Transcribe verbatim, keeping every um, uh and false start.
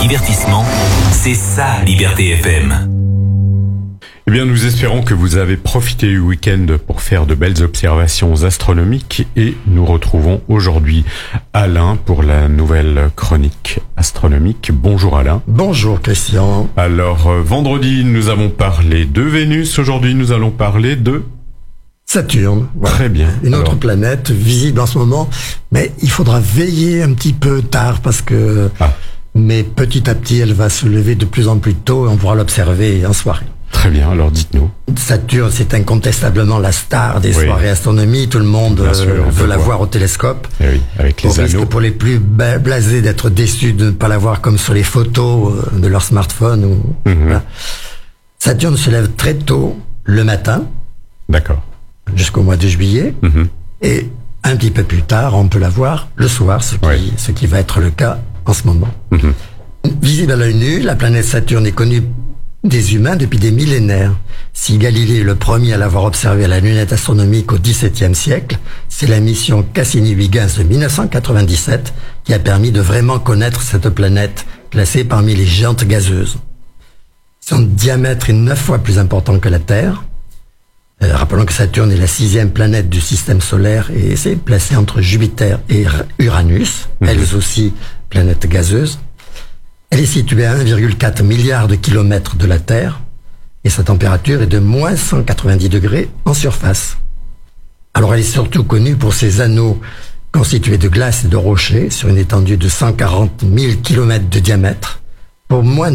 divertissement, c'est ça Liberté F M. Eh bien, nous espérons que vous avez profité du week-end pour faire de belles observations astronomiques et nous retrouvons aujourd'hui Alain pour la nouvelle chronique astronomique. Bonjour Alain. Bonjour Christian. Alors, euh, vendredi, nous avons parlé de Vénus. Aujourd'hui, nous allons parler de... Saturne. Voilà. Très bien. Une Alors... autre planète visible en ce moment, mais il faudra veiller un petit peu tard parce que... Ah. Mais petit à petit, elle va se lever de plus en plus tôt et on pourra l'observer en soirée. Très bien, alors dites-nous. Saturne, c'est incontestablement la star des oui. soirées astronomie. Tout le monde euh, sûr, veut la voir au télescope. Et oui, avec les Au anneaux. risque pour les plus blasés d'être déçus de ne pas la voir comme sur les photos euh, de leur smartphone. Ou, mm-hmm. voilà. Saturne se lève très tôt le matin. D'accord. Jusqu'au mois de juillet. Mm-hmm. Et un petit peu plus tard, on peut la voir le soir, ce qui, oui. ce qui va être le cas en ce moment. Mm-hmm. Visible à l'œil nu, la planète Saturne est connue des humains depuis des millénaires. Si Galilée est le premier à l'avoir observé à la lunette astronomique au dix-septième siècle, c'est la mission Cassini-Huygens de mille neuf cent quatre-vingt-dix-sept qui a permis de vraiment connaître cette planète classée parmi les géantes gazeuses. Son diamètre est neuf fois plus important que la Terre. Euh, rappelons que Saturne est la sixième planète du système solaire et c'est placé entre Jupiter et Uranus, mmh. elles aussi planètes gazeuses. Elle est située à un virgule quatre milliard de kilomètres de la Terre et sa température est de moins cent quatre-vingt-dix degrés en surface. Alors elle est surtout connue pour ses anneaux constitués de glace et de rochers sur une étendue de cent quarante mille kilomètres de diamètre pour moins